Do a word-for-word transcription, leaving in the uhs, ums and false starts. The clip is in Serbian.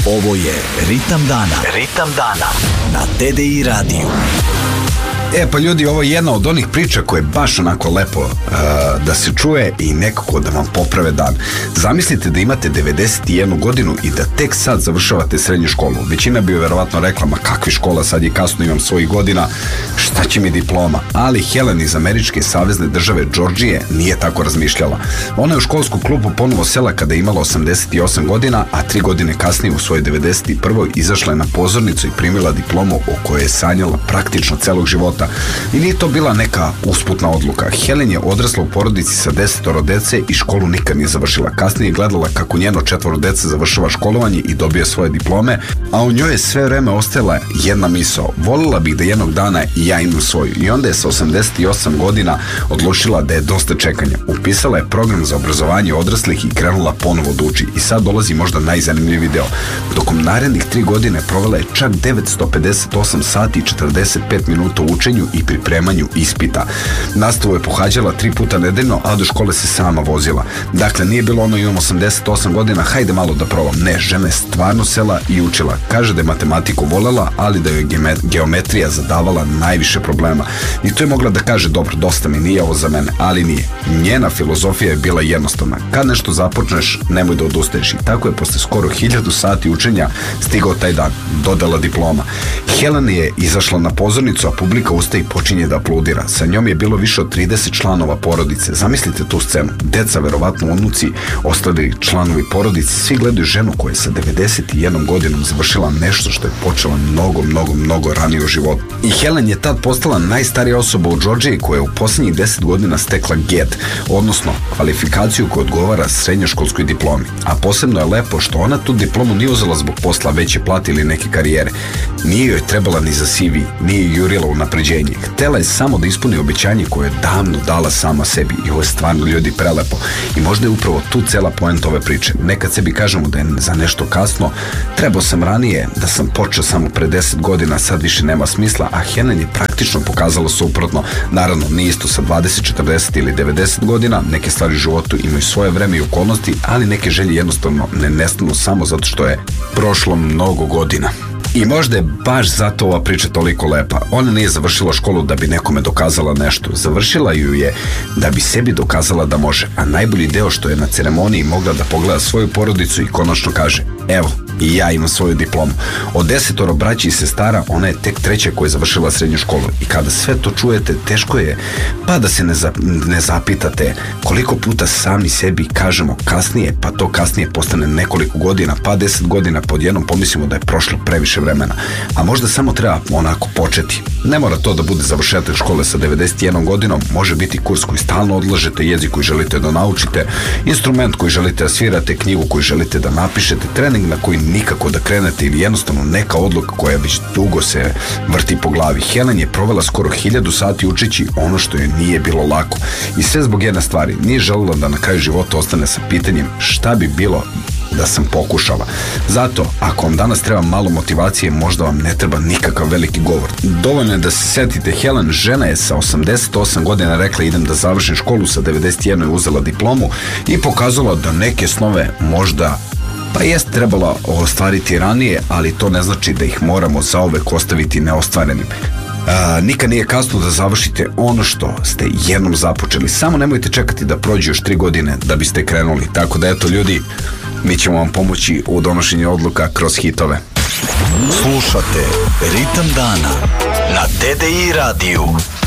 Ovo je Ritam dana. Ritam dana na T D I radiju. E pa ljudi, ovo je jedna od onih priča koje je baš onako lepo uh, da se čuje i nekako da vam poprave dan. Zamislite da imate devedeset jednu godinu i da tek sad završavate srednju školu. Većina bi verovatno rekla, ma kakvi škola, sad je kasno, imam svojih godina, šta će mi diploma? Ali Helen iz američke savezne države Džordžije nije tako razmišljala. Ona je u školsku klupu ponovo sela kada je imala osamdeset osam godina, a tri godine kasnije u svojoj devedeset prvoj izašla je na pozornicu i primila diplomu o kojoj je sanjala praktično celog života. I nije to bila neka usputna odluka. Helen je odrasla u porodici sa desetoro dece i školu nikad nije završila. Kasnije je gledala kako njeno četvoro dece završava školovanje i dobije svoje diplome, a u njoj je sve vreme ostajala jedna misao. Voljela bih da jednog dana i ja imam svoju. I onda je sa osamdeset osam godina odlučila da je dosta čekanja. Upisala je program za obrazovanje odraslih i krenula ponovo da uči. I sad dolazi možda najzanimljiviji deo. Tokom narednih tri godine provela je čak devetsto pedeset osam sati i četrdeset pet minuta u učenju i pripremanju ispita. Nastavu je pohađala tri puta nedeljno, a do škole se sama vozila. Dakle, nije bilo ono imam osamdeset osam godina, hajde malo da probam. Ne, žena je stvarno sela i učila. Kaže da je matematiku volela, ali da je geometrija zadavala najviše problema. I to je mogla da kaže, dobro, dosta mi, nije ovo za mene, ali nije. Njena filozofija je bila jednostavna. Kad nešto započneš, nemoj da odustaješ. I tako je posle skoro hiljadu sati učenja stigao taj dan, dodala diploma. Helen je izašla na pozornicu, a publika ustaje i počinje da aplaudira. Sa njom je bilo više od trideset članova porodice. Zamislite tu scenu. Deca, verovatno unuci, ostali članovi porodice, svi gledaju ženu koja je sa devedeset jednom godinom završila nešto što je počela mnogo, mnogo, mnogo ranije u životu. I Helen je tad postala najstarija osoba u Džordžiji koja je u posljednjih deset godina stekla G E D, odnosno kvalifikaciju koja odgovara srednjoškolskoj diplomi. A posebno je lepo što ona tu diplomu nije uzela zbog posla, veće plate ili neke karijere. Nije joj trebala ni za C V, nije jurila u napređenje. Htela je samo da ispuni obećanje koje je davno dala sama sebi. I ovo je stvarno, ljudi, prelepo. I možda je upravo tu cela poenta ove priče. Nekad sebi kažemo da je za nešto kasno. Trebao sam ranije, da sam počeo samo pre deset godina, sad više nema smisla, a Helen je praktično pokazala suprotno. Naravno, nije isto sa dvadeset, četrdeset ili devedeset godina, neke stvari u životu imaju svoje vreme i okolnosti, ali neke želje jednostavno ne nestanu samo zato što je prošlo mnogo godina. I možda je baš zato ova priča toliko lepa. Ona nije završila školu da bi nekome dokazala nešto. Završila ju je da bi sebi dokazala da može. A najbolji deo što je na ceremoniji mogla da pogleda svoju porodicu i konačno kaže, evo, i ja imam svoju diplomu. Od desetoro braći i sestara, ona je tek treća koja je završila srednju školu. I kada sve to čujete, teško je pa da se ne, za, ne zapitate koliko puta sami sebi kažemo kasnije, pa to kasnije postane nekoliko godina, pa deset godina, pod jednom pomislimo da je prošlo previše vremena. A možda samo treba onako početi. Ne mora to da bude završetak škole sa devedeset jednom godinom, može biti kurs koji stalno odlažete, jezik koji želite da naučite, instrument koji želite da svirate, knjigu koju želite da napišete, trening na koji nikako da krenete ili jednostavno neka odluka koja već dugo se vrti po glavi. Helen je provela skoro hiljadu sati učeći ono što joj nije bilo lako. I sve zbog jedne stvari, nije želela da na kraju života ostane sa pitanjem šta bi bilo da sam pokušala. Zato, ako vam danas treba malo motivacije, možda vam ne treba nikakav veliki govor. Dovoljno je da se setite, Helen, žena je sa osamdeset osam godina rekla idem da završim školu, sa devedeset jedne je uzela diplomu i pokazala da neke snove možda pa jest trebala ostvariti ranije, ali to ne znači da ih moramo zauvek ostaviti neostvarenim. A, nikad nije kasno da završite ono što ste jednom započeli. Samo nemojte čekati da prođe još tri godine da biste krenuli. Tako da eto, ljudi, mi ćemo vam pomoći u donošenju odluka kroz hitove. Slušate Ritam dana na T D I radiju.